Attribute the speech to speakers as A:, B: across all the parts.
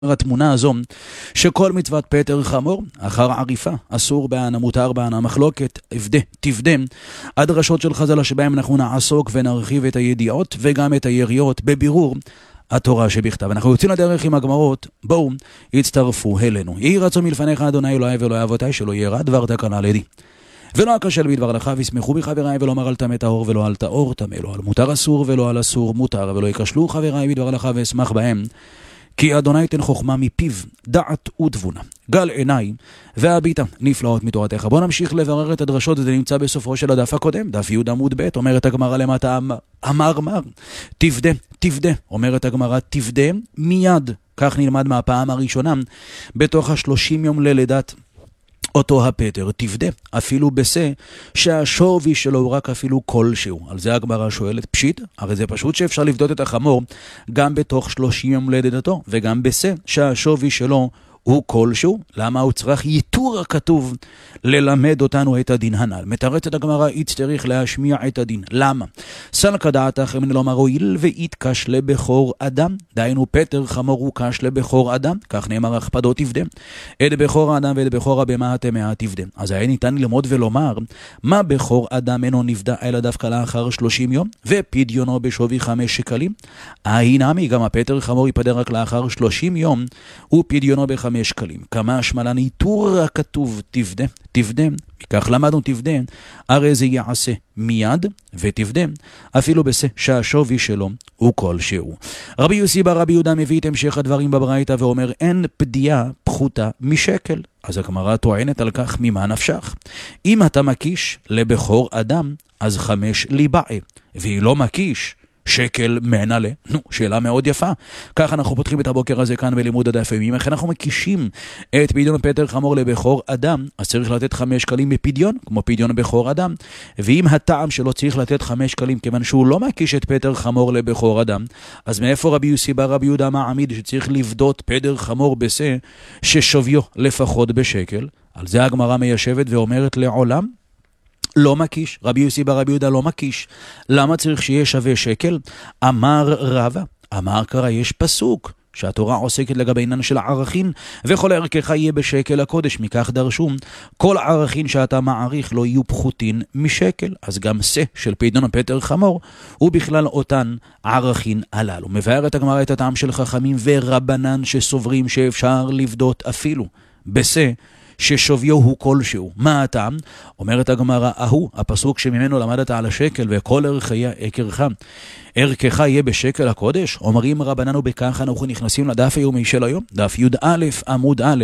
A: התמונה הזו שכל מצוות פטר חמור אחר עריפה אסור בענה מותר בענה מחלוקת תפדה הדרשות של חז"ל שבהם אנחנו נעסוק ונרחיב את הידיעות וגם את היריות בבירור התורה שבכתב. אנחנו יוצאים לדרך עם הגמרות, בואו הצטרפו אלינו. יהי רצון מלפניך אדוני אלוהי ואלוהי אבותיי שלא ירע דבר תקנה לידי ולא אכשל בדבר לך וישמחו בי חבריי ולא אמר אל טמא טהור ולא אל טהור טמא לא על מותר אסור ולא על אסור מותר ולא יכשלו חבריי בדבר לך ואשמח בהם כי אדוני תן חוכמה מפיו, דעת ותבונה. גל עיניי והביטה נפלאות מתורתך. בוא נמשיך לברר את הדרשות, זה נמצא בסופו של הדף הקודם, דף י' עמוד ב', אומרת הגמרא למטה אמר, תפדה, אומרת הגמרא תפדה מיד. כך נלמד מהפעם הראשונה, בתוך 30 יום ללידת אותו הפטר, תפדה, אפילו בשה, שהשווי שלו הוא רק אפילו כלשהו. על זה הגמרא שואלת פשיט, הרי זה פשוט שאפשר לבדות את החמור גם בתוך 30 יום ללידתו, וגם בשה, שהשווי שלו הוא כלשהו. למה הוא צריך ייתור הכתוב ללמד אותנו את הדין הנ"ל? מתרצת הגמרא, יצטרך להשמיע את הדין. למה? סלקא דעתך מן לומר הואיל ויתקש לבכור אדם, דהיינו פטר חמור הוא קש לבכור אדם, כך נאמר הכפדו תפדה. את בכור האדם ואת בכור הבהמה הטמאה תפדה. אז היה ניתן ללמוד ולומר מה בכור אדם אינו נפדה אלא דווקא לאחר 30 יום ופדיונו בשווי 5 שקלים. הינמי גם הפטר חמור ייפדה רק לאחר 30 יום ופדיונו ב5 שקלים. כמה שמלן ייתור הכתוב תפדה, מכך למדנו תפדה, הרי זה יעשה מיד ותפדה, אפילו בשה שהשווי שלו הוא כלשהו. רבי יוסי בר רבי יהודה מביא את המשך הדברים בברייתא ואומר אין פדיעה פחותה משקל. אז הגמרא טוענת על כך ממה נפשך. אם אתה מקיש לבכור אדם אז 5 ליבעי, והיא לא מקיש שקל מענלה. שאלה מאוד יפה. כך אנחנו פותחים את הבוקר הזה כאן בלימוד הדף היומי. איך אנחנו מקישים את פדיון פטר חמור לבכור אדם, אז צריך לתת 5 שקלים בפדיון, כמו פדיון בכור אדם. ואם הטעם שלו צריך לתת 5 שקלים, כיוון שהוא לא מקיש את פטר חמור לבכור אדם, אז מאיפה רבי יוסי בר רבי יהודה מעמיד שצריך לבדות פטר חמור בשה ששוויו לפחות בשקל? על זה הגמרא מיישבת ואומרת לעולם לא מקיש. רבי יוסי בר רבי יהודה לא מקיש. למה צריך שיהיה שווה שקל? אמר רבא, אמר קרא, יש פסוק שהתורה עוסקת לגבי עניין של ערכין, וכל ערכך יהיה בשקל הקודש. מכך דרשו כל ערכין שאתה מעריך לא יהיו פחותין משקל. אז גם שה של פדיון פטר חמור הוא בכלל אותן ערכין הללו. מבאר את הגמרא את הטעם של חכמים ורבנן שסוברים שאפשר לבדות אפילו בשה ששוויו הוא כלשהו. מה הטעם? אומרת הגמרא, הפסוק שממנו למדת על השקל וכל ערכך יהיה בשקל הקודש. אומרים רבנן ובכך אנחנו נכנסים לדף היומי של היום, דף י"א עמוד א',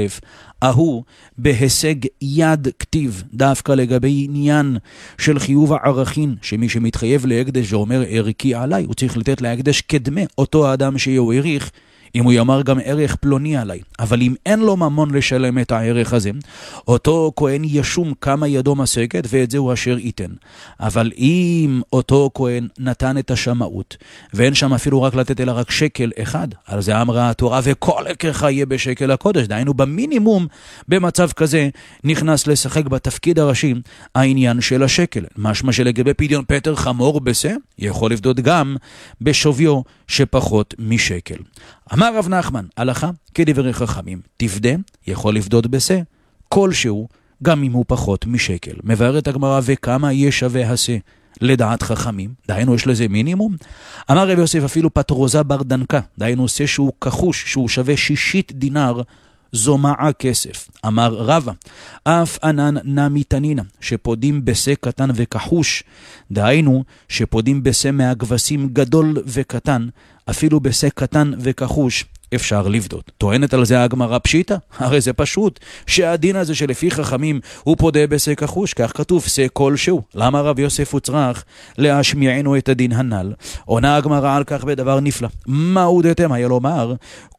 A: בהישג יד כתיב, דווקא לגבי עניין של חיוב הערכין, שמי שמתחייב להקדש ואומר ערכי עליי, הוא צריך לתת להקדש כדמה אותו האדם שהוא העריך, אם הוא יאמר גם ערך פלוני עליי. אבל אם אין לו ממון לשלם את הערך הזה, אותו כהן ישום כמה ידו משגת, ואת זה הוא אשר ייתן. אבל אם אותו כהן נתן את השמאות, ואין שם אפילו רק לתת אלא רק שקל אחד, על זה אמרה התורה, וכל ערכך יהיה בשקל הקודש. דהיינו במינימום, במצב כזה, נכנס לשחק בתפקיד הראשי העניין של השקל. משמע שלגבי פדיון פטר חמור בשה, יכול לבדות גם בשוויו שפחות משקל. אמר רב נחמן, הלכה כדברי חכמים, תפדה יכול לבדות בשה כלשהו, גם אם הוא פחות משקל. מבארת הגמרא, וכמה יהיה שווה השה לדעת חכמים? דהיינו יש לזה מינימום. אמר רב יוסף, אפילו פטרוזה בר דנקה, דהיינו שה שהוא כחוש, שהוא שווה 60 דינר, זו מעה כסף. אמר רבא, אף ענן נמי תנינה, שפודים בשה קטן וכחוש, דהיינו שפודים בשה מהגבסים גדול וקטן, אפילו בשה קטן וכחוש אפשר לבדות. טוענת על זה הגמרא פשיטה? הרי זה פשוט שהדין הזה שלפי חכמים הוא פודה בשה כחוש, כך כתוב שה כלשהו. למה רב יוסף הוא צריך להשמיענו את הדין הנ"ל? עונה הגמרא על כך בדבר נפלא. מה הודיתם? היה לומר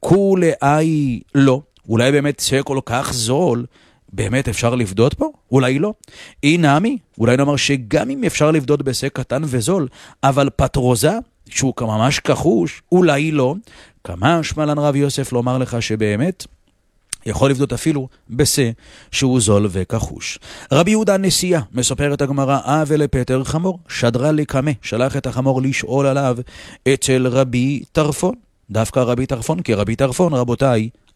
A: כולי לא. אולי באמת שה כל כך זול, באמת אפשר לבדות פה? אולי לא. אינמי, אולי נאמר שגם אם אפשר לבדות בשה קטן וזול, אבל פטרוזה, שהוא ממש כחוש, אולי לא. כמה שמלן רב יוסף לומר לך שבאמת יכול לבדות אפילו בשה שהוא זול וכחוש. רבי יהודה נשיאה, מספרת הגמרא, ולפטר חמור, שדרה לקמה, שלח את החמור לשאול עליו אצל רבי טרפון. דווקא רבי טרפון, כי רבי טרפון, רבותיי,